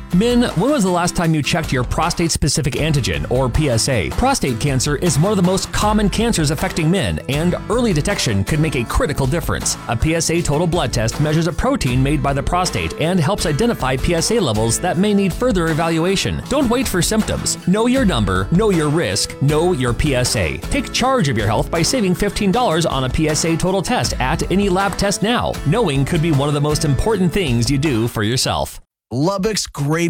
Men, when was the last time you checked your prostate-specific antigen, or PSA? Prostate cancer is one of the most common cancers affecting men, and early detection could make a critical difference. A PSA total blood test measures a protein made by the prostate and helps identify PSA levels that may need further evaluation. Don't wait for symptoms. Know your number, know your risk, know your PSA. Take charge of your health by saving $15 on a PSA total test at any lab test now. Knowing could be one of the most important things you do for yourself. Lubbock's great